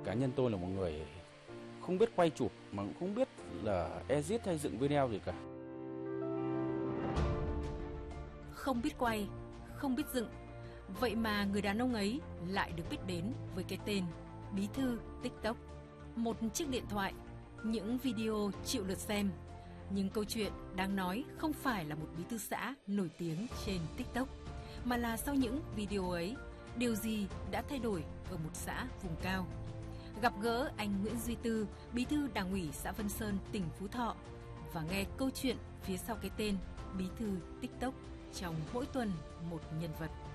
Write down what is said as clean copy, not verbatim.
cá nhân tôi là một người không biết quay chụp mà cũng không biết là edit hay dựng video gì cả. Không biết quay, không biết dựng, vậy mà người đàn ông ấy lại được biết đến với cái tên Bí thư TikTok. Một chiếc điện thoại, những video triệu lượt xem, nhưng câu chuyện đáng nói không phải là một bí thư xã nổi tiếng trên TikTok, mà là sau những video ấy, điều gì đã thay đổi ở một xã vùng cao. Gặp gỡ anh Nguyễn Duy Tư, bí thư Đảng ủy xã Vân Sơn, tỉnh Phú Thọ, và nghe câu chuyện phía sau cái tên Bí thư TikTok trong mỗi tuần một nhân vật.